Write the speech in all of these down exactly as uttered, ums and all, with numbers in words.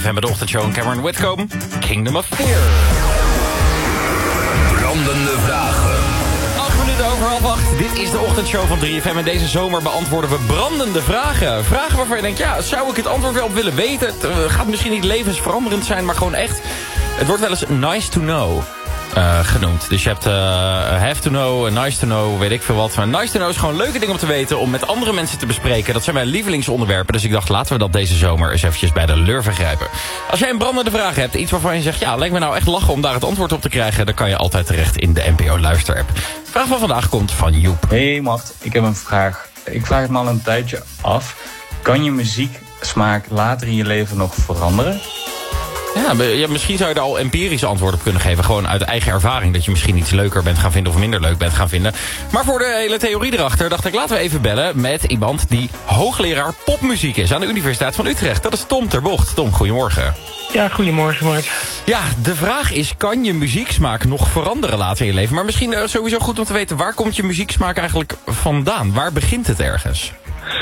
drie F M bij de ochtendshow en Cameron Whitcomb. Kingdom of Fear. Brandende vragen. acht minuten over half acht. Dit is de ochtendshow van drie F M. En deze zomer beantwoorden we brandende vragen. Vragen waarvan je denkt, ja, zou ik het antwoord wel op willen weten? Het uh, gaat misschien niet levensveranderend zijn, maar gewoon echt... Het wordt wel eens nice to know uh, genoemd. Dus je hebt uh, have to know, nice to know, weet ik veel wat. Maar nice to know is gewoon leuke dingen om te weten, om met andere mensen te bespreken. Dat zijn mijn lievelingsonderwerpen. Dus ik dacht, laten we dat deze zomer eens eventjes bij de lurven grijpen. Als jij een brandende vraag hebt, iets waarvan je zegt, ja, lijkt me nou echt lachen om daar het antwoord op te krijgen, dan kan je altijd terecht in de N P O luisterapp. De vraag van vandaag komt van Joep. Hey Mart, ik heb een vraag. Ik vraag het me al een tijdje af. Kan je muzieksmaak later in je leven nog veranderen? Ja, ja, misschien zou je er al empirische antwoorden op kunnen geven. Gewoon uit eigen ervaring. Dat je misschien iets leuker bent gaan vinden of minder leuk bent gaan vinden. Maar voor de hele theorie erachter dacht ik, laten we even bellen met iemand die hoogleraar popmuziek is aan de Universiteit van Utrecht. Dat is Tom ter Bocht. Tom, goedemorgen. Ja, goedemorgen, Mark. Ja, de vraag is, kan je muzieksmaak nog veranderen later in je leven? Maar misschien uh, sowieso goed om te weten, waar komt je muzieksmaak eigenlijk vandaan? Waar begint het ergens?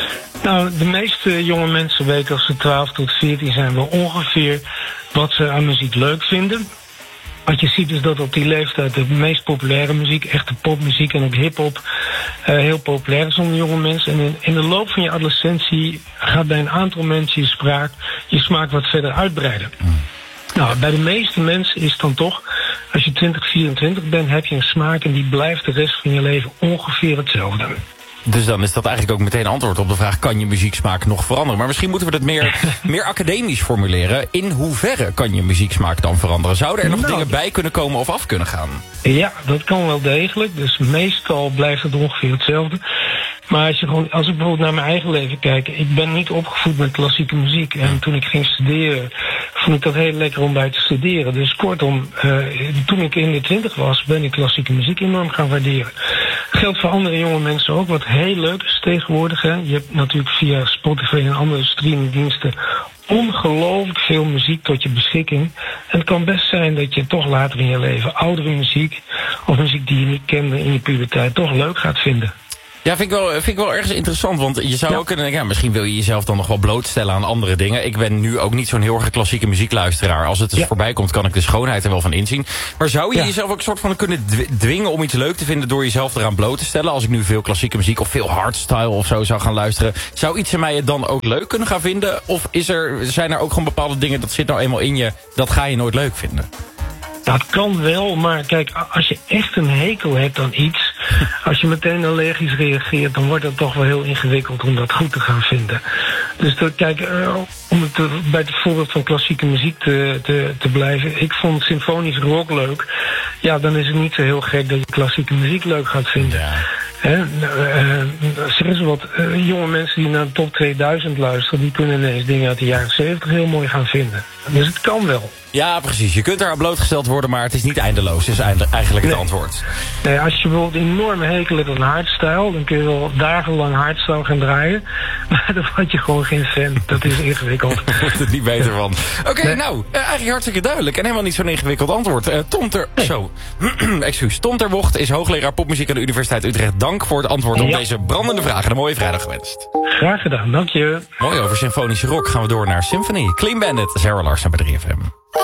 Nou, de meeste jonge mensen weten als ze twaalf tot veertien zijn wel ongeveer wat ze aan muziek leuk vinden. Wat je ziet is dat op die leeftijd de meest populaire muziek, echte popmuziek en ook hiphop, uh, heel populair is onder jonge mensen. En in, in de loop van je adolescentie gaat bij een aantal mensen je, spraak, je smaak wat verder uitbreiden. Nou, bij de meeste mensen is het dan toch, als je twintig, vierentwintig bent, heb je een smaak en die blijft de rest van je leven ongeveer hetzelfde. Dus dan is dat eigenlijk ook meteen antwoord op de vraag, kan je muzieksmaak nog veranderen? Maar misschien moeten we het meer, meer academisch formuleren. In hoeverre kan je muzieksmaak dan veranderen? Zouden er nog nou, dingen bij kunnen komen of af kunnen gaan? Ja, dat kan wel degelijk. Dus meestal blijft het ongeveer hetzelfde. Maar als, je gewoon, als ik bijvoorbeeld naar mijn eigen leven kijk, ik ben niet opgevoed met klassieke muziek. En toen ik ging studeren, vond ik dat heel lekker om bij te studeren. Dus kortom, uh, toen ik in de twintig was, ben ik klassieke muziek enorm gaan waarderen. Dat geldt voor andere jonge mensen ook, wat heel leuk is tegenwoordig. Hè. Je hebt natuurlijk via Spotify en andere streamingdiensten ongelooflijk veel muziek tot je beschikking. En het kan best zijn dat je toch later in je leven oudere muziek, of muziek die je niet kende in je puberteit, toch leuk gaat vinden. Ja, vind ik wel, vind ik wel ergens interessant, want je zou ja. ook kunnen denken, ja, misschien wil je jezelf dan nog wel blootstellen aan andere dingen. Ik ben nu ook niet zo'n heel erg klassieke muziekluisteraar. Als het dus ja. voorbij komt, kan ik de schoonheid er wel van inzien. Maar zou je ja. jezelf ook een soort van kunnen dwingen om iets leuk te vinden door jezelf eraan bloot te stellen? Als ik nu veel klassieke muziek of veel hardstyle of zo zou gaan luisteren, zou iets in mij het dan ook leuk kunnen gaan vinden? Of is er, zijn er ook gewoon bepaalde dingen, dat zit nou eenmaal in je, dat ga je nooit leuk vinden? Dat kan wel, maar kijk, als je echt een hekel hebt aan iets, als je meteen allergisch reageert, dan wordt het toch wel heel ingewikkeld om dat goed te gaan vinden. Dus dat, kijk, uh, om het te, bij het voorbeeld van klassieke muziek te, te, te blijven, ik vond symfonisch rock leuk. Ja, dan is het niet zo heel gek dat je klassieke muziek leuk gaat vinden. Ja. He, uh, zeg eens wat, uh, jonge mensen die naar de top tweeduizend luisteren, die kunnen ineens dingen uit de jaren zeventig heel mooi gaan vinden. Dus het kan wel. Ja, precies. Je kunt daar aan blootgesteld worden, maar het is niet eindeloos, is eigenlijk het nee. antwoord. Nee, als je bijvoorbeeld enorm hekel hebt aan hardstyle, dan kun je wel dagenlang hardstyle gaan draaien. Maar dan word je gewoon geen fan. Dat is ingewikkeld. Daar wordt het niet beter van. Oké, okay, nee. nou, uh, eigenlijk hartstikke duidelijk en helemaal niet zo'n ingewikkeld antwoord. Uh, Tom ter... Nee. Zo. Excuus. Tom ter Bocht is hoogleraar popmuziek aan de Universiteit Utrecht. Dank voor het antwoord op ja. deze brandende vragen. Een mooie vrijdag gewenst. Graag gedaan, dank je. Mooi, over symfonische rock gaan we door naar Symphony. Clean Bandit, Sarah Larsen bij drie F M.